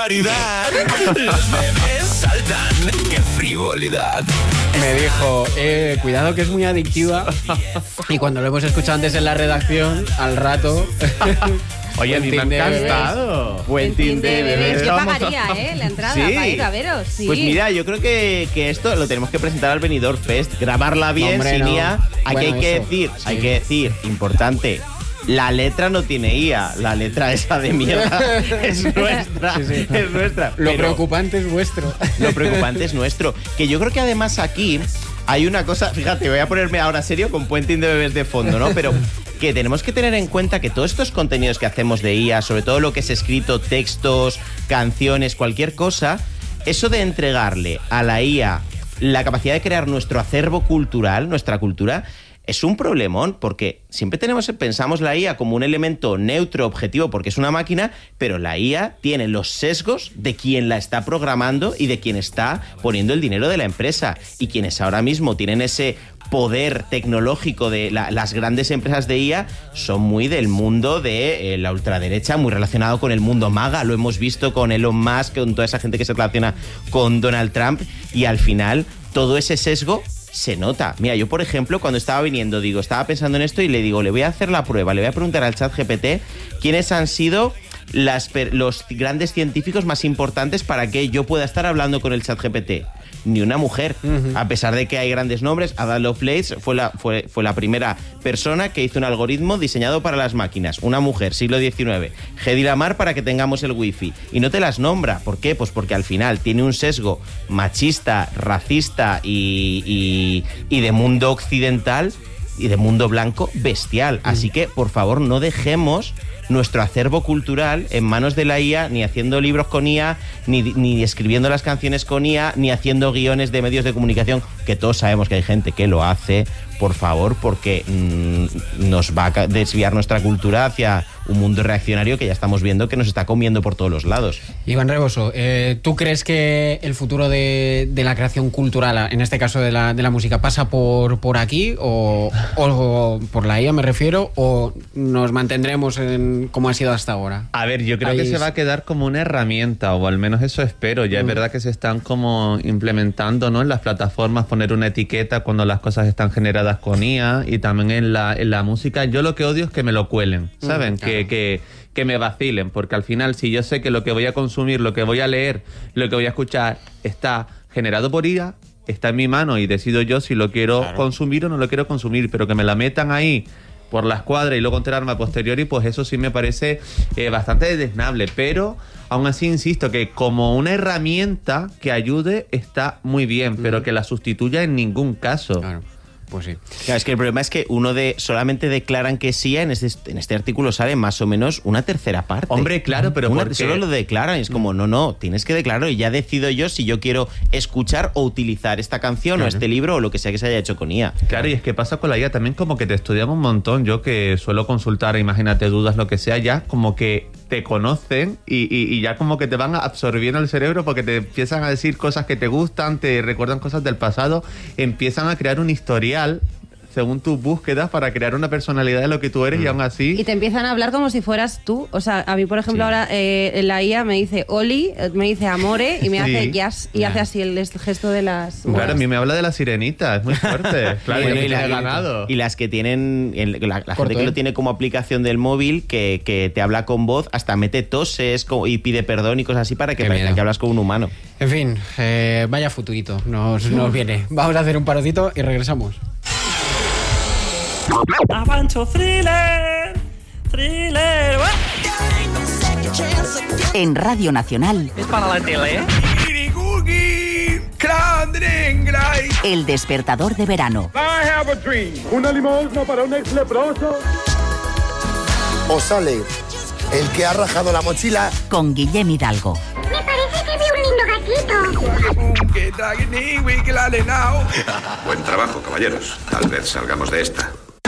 barbaridad! Los bebés saltan. ¡Qué frivolidad! Me dijo, cuidado que es muy adictiva. Y cuando lo hemos escuchado antes en la redacción, al rato... Oye, a mí me ha encantado. Buen team de bebés. Yo pagaría, la entrada para ir a veros. Sí. Pues mira, yo creo que esto lo tenemos que presentar al Benidorm Fest, grabarla bien, Hombre, sin no. IA. Aquí Bueno, hay que decir, importante. La letra no tiene IA, la letra esa de mierda es nuestra, Sí. es nuestra. Lo Pero preocupante es vuestro. lo preocupante es nuestro. Que yo creo que además aquí hay una cosa, fíjate, voy a ponerme ahora serio con Puenting de bebés de fondo, ¿no? Pero que tenemos que tener en cuenta que todos estos contenidos que hacemos de IA, sobre todo lo que es escrito, textos, canciones, cualquier cosa, eso de entregarle a la IA la capacidad de crear nuestro acervo cultural, nuestra cultura, es un problemón, porque siempre pensamos la IA como un elemento neutro, objetivo, porque es una máquina, pero la IA tiene los sesgos de quien la está programando y de quien está poniendo el dinero de la empresa. Y quienes ahora mismo tienen ese poder tecnológico de las grandes empresas de IA son muy del mundo de la ultraderecha, muy relacionado con el mundo MAGA. Lo hemos visto con Elon Musk, con toda esa gente que se relaciona con Donald Trump, y al final todo ese sesgo se nota. Mira, yo por ejemplo, cuando estaba viniendo, estaba pensando en esto y le voy a hacer la prueba, le voy a preguntar al ChatGPT quiénes han sido los grandes científicos más importantes para que yo pueda estar hablando con el ChatGPT. Ni una mujer, a pesar de que hay grandes nombres. Ada Lovelace fue la primera persona que hizo un algoritmo diseñado para las máquinas, una mujer, siglo XIX. Hedy Lamarr para que tengamos el wifi, y no te las nombra. ¿Por qué? Pues porque al final tiene un sesgo machista, racista y de mundo occidental y de mundo blanco bestial. Así que, por favor, no dejemos nuestro acervo cultural en manos de la IA, ni haciendo libros con IA, ni escribiendo las canciones con IA, ni haciendo guiones de medios de comunicación, que todos sabemos que hay gente que lo hace, por favor, porque nos va a desviar nuestra cultura hacia un mundo reaccionario que ya estamos viendo que nos está comiendo por todos los lados. Iván Reboso, ¿tú crees que el futuro de la creación cultural, en este caso de la música, pasa por aquí o por la IA, me refiero, o nos mantendremos como ha sido hasta ahora? A ver, yo creo que se va a quedar como una herramienta, o al menos eso espero. Ya es verdad que se están como implementando, ¿no?, en las plataformas, poner una etiqueta cuando las cosas están generadas con IA, y también en la música. Yo lo que odio es que me lo cuelen, ¿saben? Claro. Que me vacilen, porque al final, si yo sé que lo que voy a consumir, lo que voy a leer, lo que voy a escuchar está generado por IA, está en mi mano y decido yo si lo quiero consumir o no lo quiero consumir, pero que me la metan ahí por la escuadra y luego enterarme a posteriori, pues eso sí me parece bastante desdeñable. Pero aún así insisto que como una herramienta que ayude está muy bien, pero que la sustituya en ningún caso. Claro. Pues sí. Claro, es que el problema es que solamente declaran que sí, en este artículo sale más o menos una tercera parte. Hombre, claro, pero ¿por qué? Solo lo declaran y es como, no, tienes que declararlo y ya decido yo si yo quiero escuchar o utilizar esta canción o este libro o lo que sea que se haya hecho con IA. Claro, y es que pasa con la IA también, como que te estudian un montón. Yo que suelo consultar, imagínate, dudas, lo que sea, ya como que te conocen y ya como que te van absorbiendo el cerebro, porque te empiezan a decir cosas que te gustan, te recuerdan cosas del pasado, empiezan a crear un historial según tus búsquedas para crear una personalidad de lo que tú eres, y aún así... Y te empiezan a hablar como si fueras tú. O sea, a mí, por ejemplo, ahora la IA me dice Oli, me dice Amore, y me hace jazz, y hace así el gesto de las... Claro, a mí me habla de la sirenita, es muy fuerte. Claro, Bueno, y ganado. Y las que tienen, la gente que lo tiene como aplicación del móvil, que te habla con voz, hasta mete toses y pide perdón y cosas así para que parezca que hablas con un humano. En fin, vaya futurito nos viene. Vamos a hacer un parodito y regresamos. Avancho thriller. En Radio Nacional. Es para la tele. El despertador de verano. I have a dream. Una limosna para un ex leproso. O sale el que ha rajado la mochila Con Guillem Hidalgo. Me parece que vi un lindo gatito. Buen trabajo, caballeros. Tal vez salgamos de esta.